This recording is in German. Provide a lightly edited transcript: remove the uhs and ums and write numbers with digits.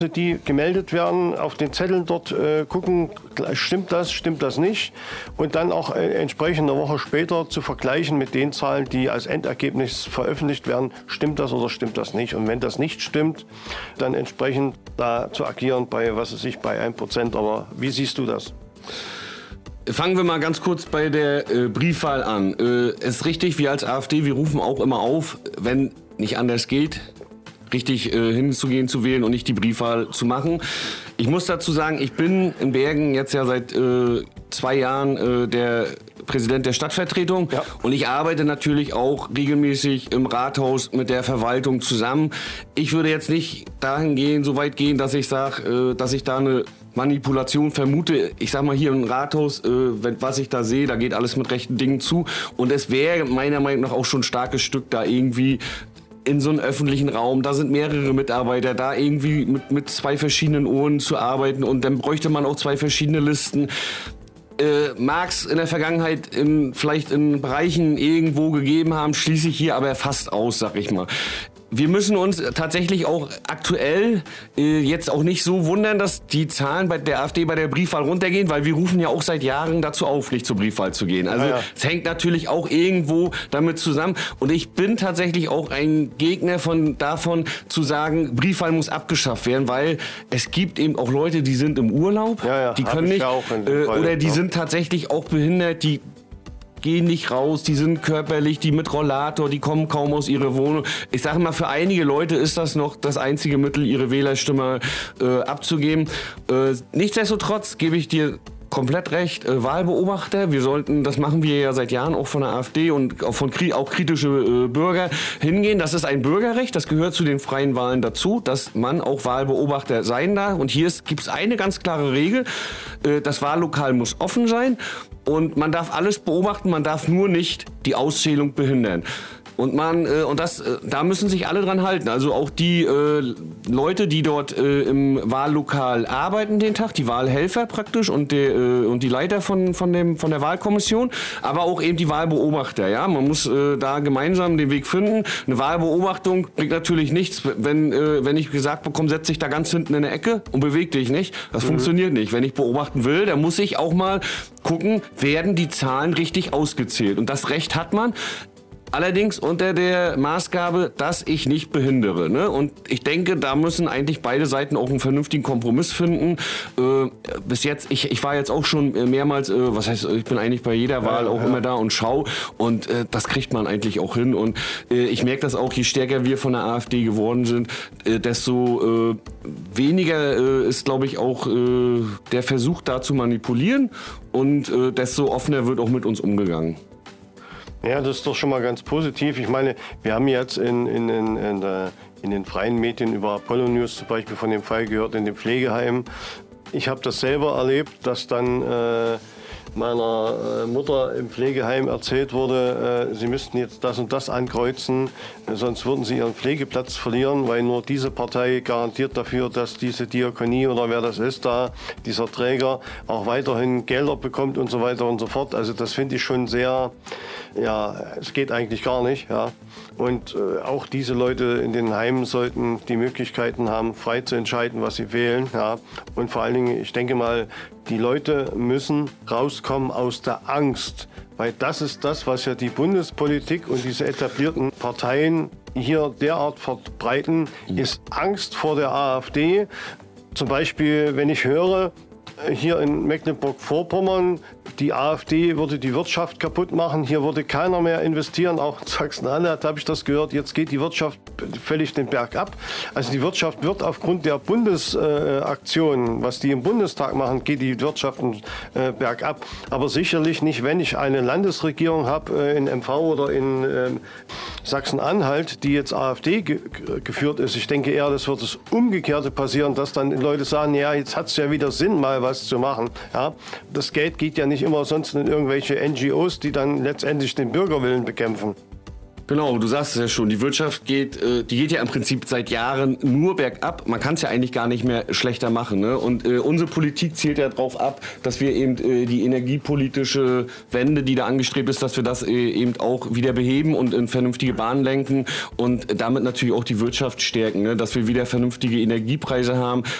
die gemeldet werden, auf den Zetteln dort gucken, stimmt das nicht, und dann auch entsprechend eine Woche später zu vergleichen mit den Zahlen, die als Endergebnis veröffentlicht werden, stimmt das oder stimmt das nicht. Und wenn das nicht stimmt, dann entsprechend da zu agieren bei 1%. Aber wie siehst du das? Fangen wir mal ganz kurz bei der Briefwahl an. Ist richtig, wir als AfD, wir rufen auch immer auf, wenn nicht anders geht, richtig hinzugehen, zu wählen und nicht die Briefwahl zu machen. Ich muss dazu sagen, ich bin in Bergen jetzt ja seit 2 Jahren der Präsident der Stadtvertretung, ja. Und ich arbeite natürlich auch regelmäßig im Rathaus mit der Verwaltung zusammen. Ich würde jetzt nicht so weit gehen, dass ich sage, dass ich da eine Manipulation vermute. Ich sag mal, hier im Rathaus, was ich da sehe, da geht alles mit rechten Dingen zu. Und es wäre meiner Meinung nach auch schon ein starkes Stück, da irgendwie in so einem öffentlichen Raum, da sind mehrere Mitarbeiter, da irgendwie mit 2 verschiedenen Urnen zu arbeiten, und dann bräuchte man auch 2 verschiedene Listen. Mag es in der Vergangenheit vielleicht in Bereichen irgendwo gegeben haben, schließe ich hier aber fast aus, sag ich mal. Wir müssen uns tatsächlich auch aktuell jetzt auch nicht so wundern, dass die Zahlen bei der AfD bei der Briefwahl runtergehen, weil wir rufen ja auch seit Jahren dazu auf, nicht zur Briefwahl zu gehen. Also es hängt natürlich auch irgendwo damit zusammen. Und ich bin tatsächlich auch ein Gegner davon zu sagen, Briefwahl muss abgeschafft werden, weil es gibt eben auch Leute, die sind im Urlaub, die können nicht, oder die sind tatsächlich auch behindert, die gehen nicht raus, die sind körperlich, die mit Rollator, die kommen kaum aus ihrer Wohnung. Ich sage mal, für einige Leute ist das noch das einzige Mittel, ihre Wählerstimme abzugeben. Nichtsdestotrotz gebe ich dir komplett recht, Wahlbeobachter, das machen wir ja seit Jahren auch von der AfD und auch kritische Bürger hingehen. Das ist ein Bürgerrecht, das gehört zu den freien Wahlen dazu, dass man auch Wahlbeobachter sein darf. Und hier gibt es eine ganz klare Regel, das Wahllokal muss offen sein und man darf alles beobachten, man darf nur nicht die Auszählung behindern. Und da müssen sich alle dran halten. Also auch die Leute, die dort im Wahllokal arbeiten den Tag, die Wahlhelfer praktisch und die Leiter von der Wahlkommission, aber auch eben die Wahlbeobachter. Ja, man muss da gemeinsam den Weg finden. Eine Wahlbeobachtung bringt natürlich nichts, wenn ich gesagt bekomme, setz dich da ganz hinten in der Ecke und beweg dich nicht. Das funktioniert nicht. Wenn ich beobachten will, dann muss ich auch mal gucken, werden die Zahlen richtig ausgezählt. Und das Recht hat man. Allerdings unter der Maßgabe, dass ich nicht behindere. Ne? Und ich denke, da müssen eigentlich beide Seiten auch einen vernünftigen Kompromiss finden. Bis jetzt, ich war jetzt auch schon mehrmals, ich bin eigentlich bei jeder Wahl auch immer da und schau. Und das kriegt man eigentlich auch hin. Und ich merke das auch, je stärker wir von der AfD geworden sind, desto weniger ist, glaube ich, auch der Versuch da zu manipulieren. Und desto offener wird auch mit uns umgegangen. Ja, das ist doch schon mal ganz positiv. Ich meine, wir haben jetzt in den freien Medien über Apollo News zum Beispiel von dem Fall gehört in dem Pflegeheim. Ich habe das selber erlebt, dass dann meiner Mutter im Pflegeheim erzählt wurde, sie müssten jetzt das und das ankreuzen, sonst würden sie ihren Pflegeplatz verlieren, weil nur diese Partei garantiert dafür, dass diese Diakonie oder wer das ist da, dieser Träger, auch weiterhin Gelder bekommt und so weiter und so fort. Also das finde ich schon sehr, es geht eigentlich gar nicht. Ja. Und auch diese Leute in den Heimen sollten die Möglichkeiten haben, frei zu entscheiden, was sie wählen. Ja. Und vor allen Dingen, ich denke mal, die Leute müssen rauskommen aus der Angst. Weil das ist das, was ja die Bundespolitik und diese etablierten Parteien hier derart verbreiten, ist Angst vor der AfD. Zum Beispiel, wenn ich höre, hier in Mecklenburg-Vorpommern, die AfD würde die Wirtschaft kaputt machen, hier würde keiner mehr investieren, auch in Sachsen-Anhalt habe ich das gehört, jetzt geht die Wirtschaft völlig den Berg ab. Also die Wirtschaft wird aufgrund der Bundesaktionen, was die im Bundestag machen, geht die Wirtschaft bergab. Aber sicherlich nicht, wenn ich eine Landesregierung habe in MV oder in Sachsen-Anhalt, die jetzt AfD geführt ist. Ich denke eher, das wird das Umgekehrte passieren, dass dann Leute sagen, ja, jetzt hat es ja wieder Sinn, mal was zu machen. Ja, das Geld geht ja nicht immer sonst in irgendwelche NGOs, die dann letztendlich den Bürgerwillen bekämpfen. Genau, du sagst es ja schon, die Wirtschaft geht ja im Prinzip seit Jahren nur bergab. Man kann es ja eigentlich gar nicht mehr schlechter machen. Ne? Und unsere Politik zielt ja darauf ab, dass wir eben die energiepolitische Wende, die da angestrebt ist, dass wir das eben auch wieder beheben und in vernünftige Bahnen lenken und damit natürlich auch die Wirtschaft stärken, ne? Dass wir wieder vernünftige Energiepreise haben